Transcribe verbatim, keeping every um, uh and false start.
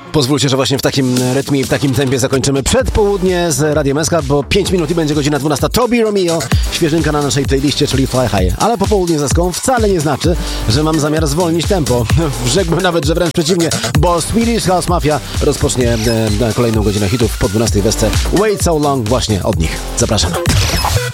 Pozwólcie, że właśnie w takim rytmie i w takim tempie zakończymy przedpołudnie z Radiem S K, bo pięć minut i będzie godzina dwunasta. Toby Romeo, świeżynka na naszej playliście, czyli Fly High. Ale po południu z Eską wcale nie znaczy, że mam zamiar zwolnić tempo. Rzekłbym nawet, że wręcz przeciwnie, bo Swedish House Mafia rozpocznie e, kolejną godzinę hitów po dwunastej w Esce. Wait So Long właśnie od nich. Zapraszam.